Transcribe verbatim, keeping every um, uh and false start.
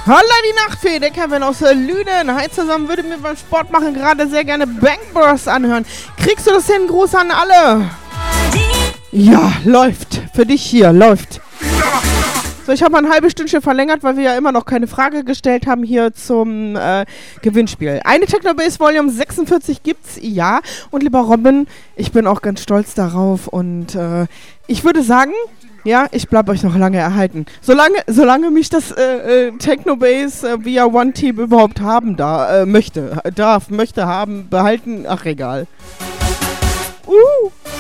Holla die Nachtfee, der Kevin aus Lünen. Hi zusammen, würde mir beim Sport machen gerade sehr gerne Bankburst anhören. Kriegst du das hin? Gruß an alle. Ja, läuft. Für dich hier, läuft. So, ich habe mal ein halbes Stündchen verlängert, weil wir ja immer noch keine Frage gestellt haben hier zum äh, Gewinnspiel. Eine Technobase Volume sechsundvierzig gibt's, ja. Und lieber Robin, ich bin auch ganz stolz darauf und äh, ich würde sagen, ja, ich bleibe euch noch lange erhalten. Solange, solange mich das äh, äh, Technobase äh, via One Team überhaupt haben da, äh, möchte, darf, möchte haben, behalten, ach egal. Uh!